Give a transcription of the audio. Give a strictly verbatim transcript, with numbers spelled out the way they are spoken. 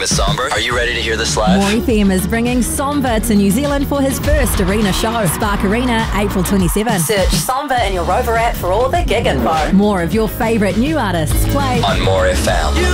is Somber. Are you ready to hear this live? More F M is bringing Somber to New Zealand for his first arena show. Spark Arena, April twenty-seventh. Search Somber in your Rover app for all the gig info. More of your favourite new artists play on More F M.